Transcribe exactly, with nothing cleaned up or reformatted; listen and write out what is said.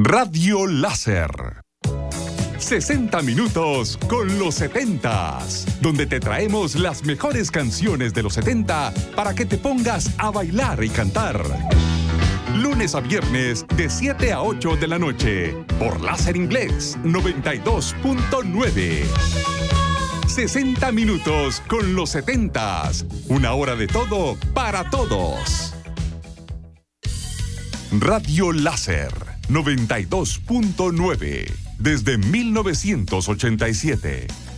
Radio Láser. sesenta minutos con los setentas, donde te traemos las mejores canciones de los setenta para que te pongas a bailar y cantar. Lunes a viernes de siete a ocho de la noche por Láser Inglés noventa y dos punto nueve. sesenta minutos con los setentas. Una hora de todo para todos. Radio Láser noventa y dos punto nueve. Desde mil novecientos ochenta y siete.